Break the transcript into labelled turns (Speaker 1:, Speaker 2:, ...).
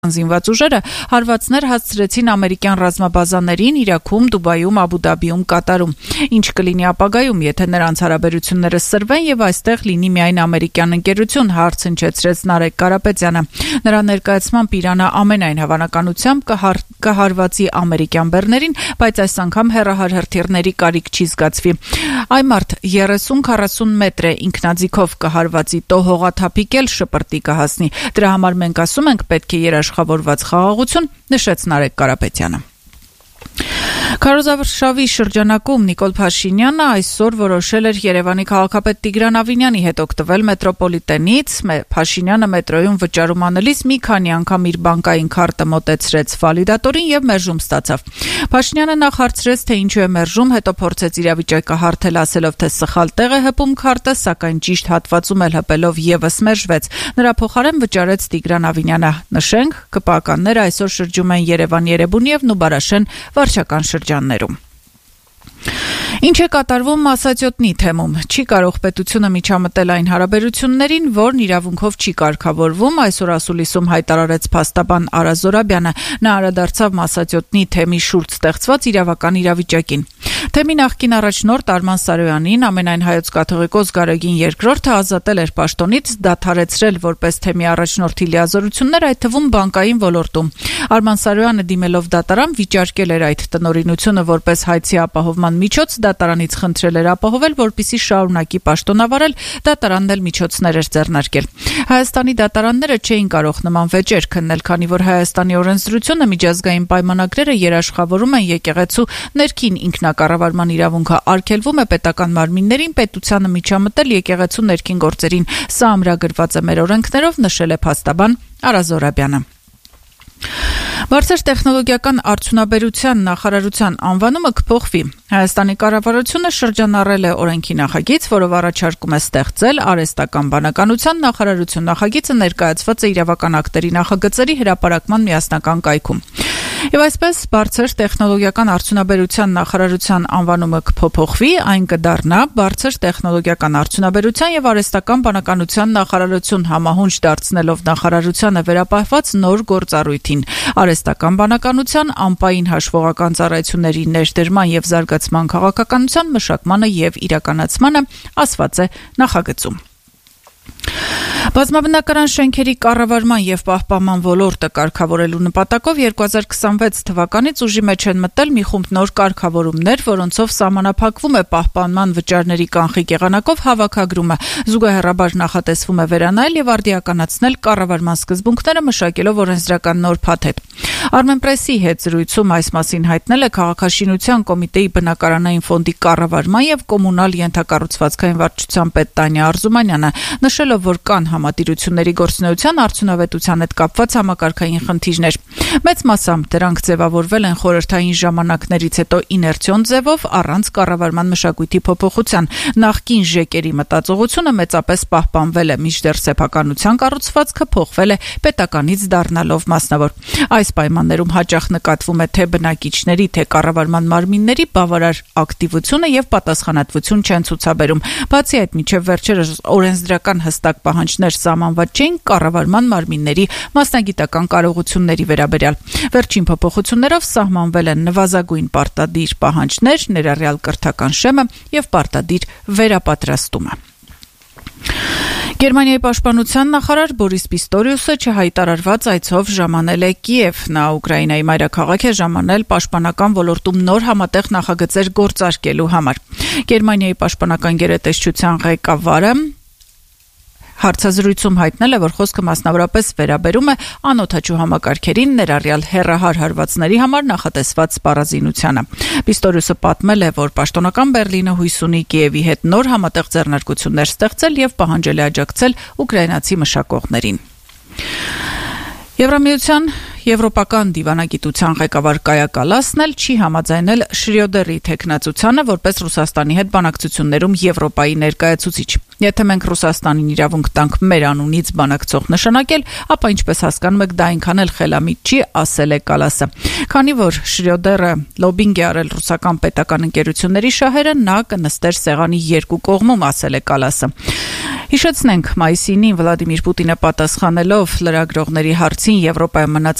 Speaker 1: Զինված ուժերը հարվածներ հասցրեցին ամերիկյան ռազմաբազաներին Իրաքում, Դուբայում, Աբու Դաբիում, Կատարում։ Ինչ կլինի ապագայում, եթե նրանց հարաբերությունները սրվեն եւ այստեղ լինի միայն ամերիկյան ընկերություն, հարց հնչեցրեց Նարեկ Կարապետյանը։ Նրա ներկայացմամբ Իրանը ամենայն հավանականությամբ կհարվածի ամերիկյան բեռներին, բայց այս անգամ հեռահար հրթիռների կարիք չի զգացվի։ Այմարտ 30-40 մետր է ինքնաձիգով կհարվածի, տո հողաթափիկ էլ շպրտի կհասնի։ Դրա համար մենք ասում ենք պետք է երաշխավորված խաղաղություն, նշեց Նարեկ Կարապետյանը։ Քարոզարշավի շրջանակում Նիկոլ Փաշինյանը այսօր որոշել էր Երևանի քաղաքապետ Տիգրան Ավինյանի հետ օգտվել մետրոպոլիտենից։ Փաշինյանը մետրոյում վճարում անելիս մի քանի անգամ իր բանկային քարտը մոտեցրեց վալիդատորին եւ մերժում ստացավ։ Փաշինյանը նախ հարցրեց, թե ինչու է մերժում, հետո փորձեց իրավիճակը հարթել ասելով, թե սխալ տեղ է հպում քարտը, սակայն ճիշտ հատվածում էլ հպելով եւս մերժվեց։ Նրա փոխարեն վճարեց Տիգրան Ավինյանը։ Նշենք, ԿՊԱ-ականները այսօր շրջում են Երևան, Երևանիև, Նուբարաշեն վարչական շրջաններում։ Ինչ է կատարվում Մասատյոտնի թեմում։ Չի կարող պետությունը միջամտել այն հարաբերություններին, որն իրավունքով չի կարգավորվում, այսօր ասուլիսում հայտարարեց փաստաբան Արա Զորաբյանը։ Նա անդրադարձավ Մասատյոտնի թեմի շուրջ ստեղծված իրավական իրավիճակին։ Թեմի նախկին առաջնորդ Արման Սարոյանին ամենայն հայոց կաթողիկոս Գարեգին II-ը ազատել էր պաշտոնից, դադարեցրել որպես թեմի առաջնորդի լիազորություններ, այդ թվում բանկային ոլորտում։ Արման Սարոյանը դիմելով դատարան վիճարկել էր այդ տնօրինությունը որպես հայցի ապահովման միջոց, դատարանից խնդրել էր ապահովել, որպեսզի շարունակի պաշտոնավարել, դատարանն էլ միջոցներ էր ձեռնարկել։ Հայաստանի դատարանները չէին կարող նման վեճեր քննել, քանի որ Հայաստանի օրենսդրությունը միջազգային պայմանագրերը երաշխավորում են եկեղեցու ներքին ինքնակառավարման իրավունքը արգելվում է պետական մարմիններին պետությանը միջամտել եկեղեցու ներքին գործերին։ Սա ամրագրված է մեր օրենքներով, նշել է փաստաբան Արա Զորաբյանը։ Բարձր տեխնոլոգիական արդյունաբերության նախարարության անվանումը կփոխվի։ Հայաստանի կառավարությունը շրջանառել է օրենքի նախագիծ, որով առաջարկում է ստեղծել արհեստական բանականության նախարարություն։ Նախագիծը ներկայացված է իրավական ակտերի նախագծերի հրապարակման միասնական կայքում։ Եվ այսպես բարձր տեխնոլոգիական արդյունաբերության նախարարության անվանումը կփոփոխվի, այն կդառնա բարձր տեխնոլոգիական արդյունաբերության եւ արհեստական բանականության նախարարություն, համահունչ դարձնելով նախարարությանը վերապահված նոր գործառույթին։ Արհեստական բանականության, անպային հաշվողական ծառայությունների ներդրման եւ զարգացման քաղաքականության մշակմանը եւ իրականացմանը ասված է նախագծում։ Բազմաբնակարան շենքերի կառավարման եւ պահպանման ոլորտը կարգավորելու նպատակով 2026 թվականից ուժի մեջ են մտել մի խումբ նոր կարգավորումներ, որոնցով սահմանափակվում է պահպանման վճարների կանխիկ եղանակով հավաքագրումը, զուգահեռաբար նախատեսվում է վերանայել եւ արդիականացնել կառավարման սկզբունքները, մշակելով օրենսդրական նոր փաթեթ։ Armenpress-ի հետ զրույցում այս մասին հայտնել է Քաղաքաշինության կոմիտեի բնակարանային ֆոնդի կառավարման եւ կոմունալ ենթակառուցվածքային վարչության պետ Տանյա Արզումանյանը, նշելով, որ կան համատիրությունների գործունեության արդյունավետության հետ կապված համակարգային խնդիրներ։ Մեծ մասամբ դրանք ձևավորվել են խորհրդային ժամանակներից հետո իներցիոն ձևով, առանց կառավարման մշակույթի փոփոխության։ Նախկին ԺԿ-երի մտածողությունը մեծապես պահպանվել է, մինչդեռ սեփականության կառուցվածքը փոխվել է պետականից դառնալով մասնավոր։ Այս պայմաններում հաճախ նկատվում է թե բնակիչների, թե կառավարման մարմինների բավարար ակտիվությունը եւ պատասխանատվություն չեն ցուցաբերում։ Բացի այդ, մինչև վերջերս օրենսդրական հստակ պահանջներ սահմանված չէին կառավարման մարմինների մասնագիտական կարողությունների վերաբերյալ։ Վերջին փոփոխություններով սահմանվել են նվազագույն պարտադիր պահանջներ, ներառյալ կրթական շեմը եւ պարտադիր վերապատրաստումը։ Գերմանիայի պաշտպանության նախարար Բորիս Պիստորիուսը չհայտարարված այցով ժամանել է Կիև։ Նա Ուկրաինայի մայրաքաղաք է ժամանել պաշտպանական ոլորտում նոր համատեղ նախագծեր գործարկելու համար։ Գերմանիայի պաշտպանական գերատեսչության ղեկավարը հարցազրույցում հայտնել է, որ խոսքը մասնավորապես վերաբերում է անօդաչու համակարգերին, ներառյալ հեռահար հարվածների համար նախատեսված սպառազինությանը։ Պիստորիուսը պատմել է, որ պաշտոնական Բեռլինը հույս ունի Կիևի հետ նոր համատեղ ձեռնարկություններ ստեղծել եւ պահանջել է աջակցել ուկրաինացի մշակողներին։ Եվրամիության Եվրոպական դիվանագիտության ղեկավար Կայա Կալասն էլ չի համաձայնել Շրյոդերի թեկնածությանը որպես Ռուսաստանի հետ բանակցություններում Եվրոպայի ներկայացուցիչ։ Եթե մենք Ռուսաստանին իրավունք տանք մեր անունից բանակցող նշանակել, ապա ինչպես հասկանում եք, դա այնքան էլ խելամիտ չի, ասել է Կալասը։ Քանի որ Շրյոդերը լոբինգ է արել ռուսական պետական ընկերությունների շահերը, նա կնստեր սեղանի երկու կողմում, ասել է Կալասը։ Հիշեցնենք, մայիսի 9-ին Վլադիմիր Պուտինը պատասխանելով լրագրողների հարցին Եվրոպայում մնաց